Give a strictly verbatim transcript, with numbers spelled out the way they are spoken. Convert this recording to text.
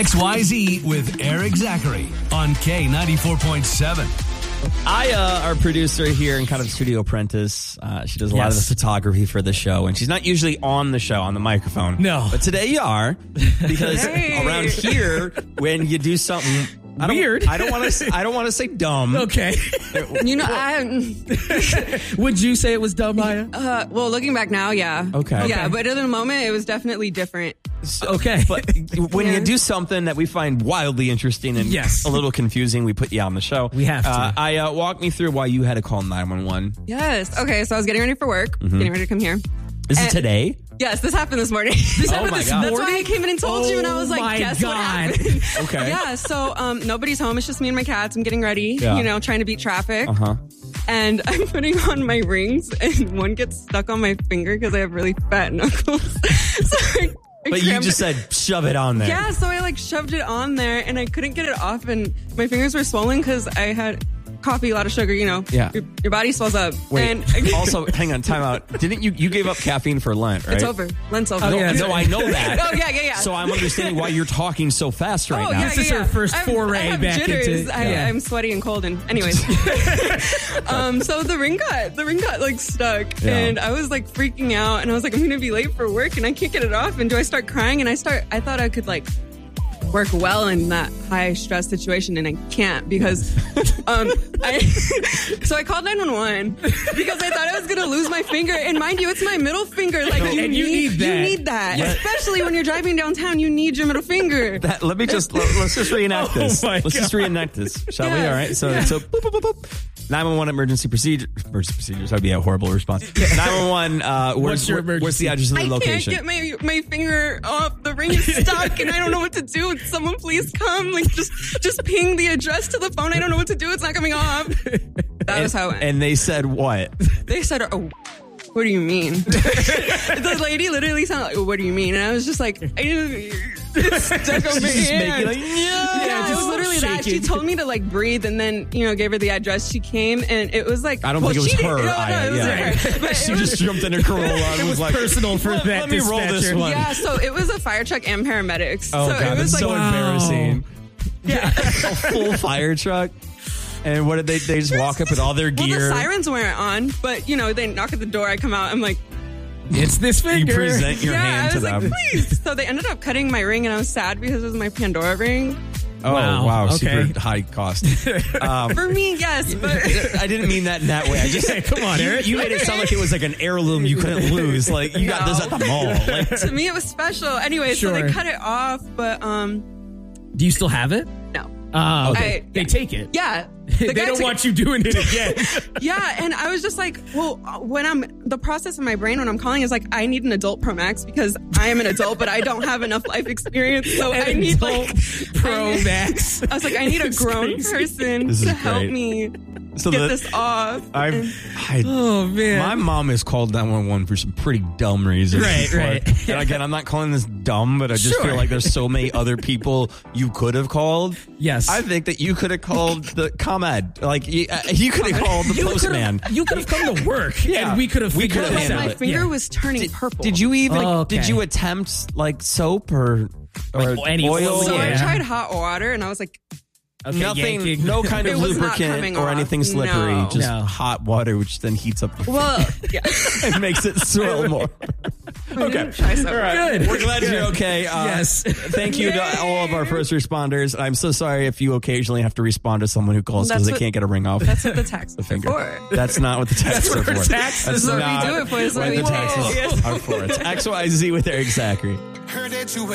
X Y Z with Eric Zachary on K ninety-four point seven. Aya, our producer here and kind of studio apprentice, uh, she does a yes. lot of the photography for the show, and she's not usually on the show on the microphone. No. But today you are, because hey. around here, when you do something I weird, I don't want to. I don't want to say dumb. Okay. You know, I. Would you say it was dumb, Aya? Uh, well, looking back now, yeah. Okay. Yeah, okay. but in the moment, it was definitely different. So, okay. But when yeah. you do something that we find wildly interesting and yes. a little confusing, we put you on the show. We have to. Uh, I uh, walk me through why you had to call nine one one. Yes. Okay, so I was getting ready for work, mm-hmm. getting ready to come here. Is and, it today? Yes, this happened this morning. This oh happened my this God. That's why I came in and told oh you, and I was like, guess God. what happened? Okay. Yeah, so um, nobody's home. It's just me and my cats. I'm getting ready, yeah. you know, trying to beat traffic. Uh-huh. And I'm putting on my rings, and one gets stuck on my finger because I have really fat knuckles. so I, I But you crammed just it. said, shove it on there. Yeah, so I like shoved it on there, and I couldn't get it off, and my fingers were swollen because I had coffee, a lot of sugar, you know. Yeah. Your, your body swells up. Wait, and also, hang on, time out. Didn't you, you gave up caffeine for Lent, right? It's over. Lent's over. Oh, No, yeah, no, I know that. Oh, yeah, yeah, yeah. So I'm understanding why you're talking so fast right oh, now. Yeah, This is yeah, her yeah. first I have, foray I have back jitters. into... I, Yeah. I'm sweaty and cold. And anyways. um, so the ring got, the ring got like stuck. Yeah. And I was like freaking out. And I was like, I'm going to be late for work. And I can't get it off. And do I start crying? And I start, I thought I could like work well in that high stress situation, and I can't because um I so I called nine one one because I thought I was gonna lose my finger, and mind you, it's my middle finger. Like you, and need, you need that. you need that Yeah. especially when you're driving downtown. You need your middle finger. That, let me just let, let's just reenact Oh this. my Let's just God. reenact this, shall we? Yes. All right. So Yeah. so boop, boop, boop, boop. nine one one emergency procedure emergency procedures. That'd be a horrible response. nine one one. Uh, where's What's your where, where's the address of the I location? can't get my my finger off. The ring is stuck, and I don't know what to do. Someone please come. Like just just ping the address to the phone. I don't know what to do. It's not coming off. That and, was how it went. And they said what? They said, "Oh, what do you mean?" The lady literally sounded like, "What do you mean?" And I was just like, I, "It's stuck on my Just hand." making like, yeah. Yeah, it was just literally that. She shaking. told me to like breathe, and then you know gave her the address. She came, and it was like I don't well, think it was she didn't- her. No, no, Aya, it wasn't yeah. her. But She it was- just jumped in her Corolla and It was was like, personal for let, that let me roll this dispatcher. one. Yeah, so it was a fire truck and paramedics. Oh so God, it was that's like so embarrassing. yeah. A full fire truck. And what did they? They just walk up with all their Well, gear. the sirens weren't on, but you know they knock at the door. I come out. I'm like, It's this you finger. present your yeah. hand I to was like, them. please. So they ended up cutting my ring, and I was sad because it was my Pandora ring. Oh Wow, wow, okay. super high cost. Um, For me, yes, but I didn't mean that in that way. I just Hey, come on, Eric. You made it sound like it was like an heirloom you couldn't lose. Like you got No. this at the mall. Like, to me it was special. Anyway, so Sure. they cut it off, but um, Do you still have it? no. Oh, Okay. they, they take it. Yeah. They The guy don't took- want you doing it again. Yeah, and I was just like, well, when I'm the process in my brain when I'm calling is like, I need an adult Pro Max because I am an adult, but I don't have enough life experience, so An I need adult like Pro I need- Max. I was like, I need a It's grown crazy. person This is to help great. me so get the, this off. I've, I, Oh man. my mom has called nine one one for some pretty dumb reasons. Right, before. right. And again, I'm not calling this dumb, but I just Sure. feel like there's so many other people you could have called. Yes. I think that you could have called the ComEd. Like you, uh, you could have called the You postman. could've- You could have come to work, Yeah. and we could have We figured could've this handled out. My finger Yeah. was turning Did, purple. did you even? Oh, okay. Did you attempt like soap or or Like any oil? oil, So yeah. I tried hot water, and I was like, Okay, Nothing, yanking. no kind of It was not lubricant coming or off. anything slippery. No. Just No. hot water, which then heats up the well, yeah. and makes it swell more. Okay. Try something. Good. We're glad you're okay. Uh, Yes. Thank you to all of our first responders. I'm so sorry if you occasionally have to respond to someone who calls because That's they what- can't get a ring off. That's what the tax the is finger. for. That's not what the taxes are what for. taxes That's are. not That's what we do it for. That's what what the we do. taxes Yes. are for. It's X Y Z with Eric Zachary. Heard that you